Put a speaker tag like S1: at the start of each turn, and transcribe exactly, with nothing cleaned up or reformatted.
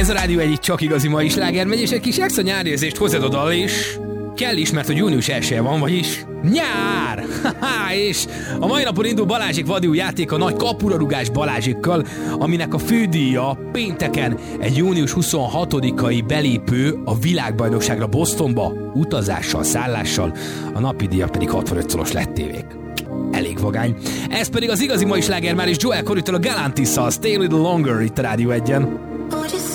S1: Ez a Rádió egy csak igazi mai sláger megy, és egy kis extra nyárérzést hozzád oda is. Kell is, mert hogy június elsője van, vagyis nyár! Haha, és a mai napon indul Balázsék vadiú játék a nagy kapurarugás Balázsékkal, aminek a fődíja pénteken egy június huszonhatodikai belépő a világbajnokságra Bostonba, utazással, szállással, a napi díja pedig hatvanöt szoros lettévék. Elég vagány. Ez pedig az igazi mai sláger már is Joel Corrytól a Galantis-szal, Stay a Little Longer itt a Rádió egyen.